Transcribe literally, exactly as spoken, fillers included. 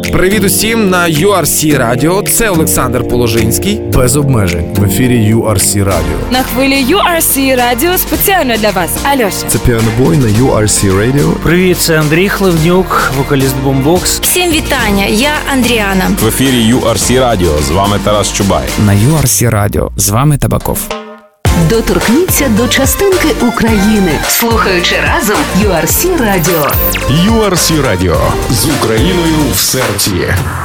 Привіт усім на ю ар сі Радіо. Це Олександр Положинський. Без обмежень в ефірі ю ар сі Радіо. На хвилі ю ар сі Радіо спеціально для вас. Альоша. Це Піанобой на ю ар сі Radio. Привіт, це Андрій Хливнюк, вокаліст Бумбокс. Всім вітання, я Андріана. В ефірі ю ар сі Радіо. З вами Тарас Чубай. На ю ар сі Радіо. З вами Табаков. Доторкніться до частинки України, слухаючи разом ю ар сі Радіо. ю ар сі Радіо. З Україною в серці.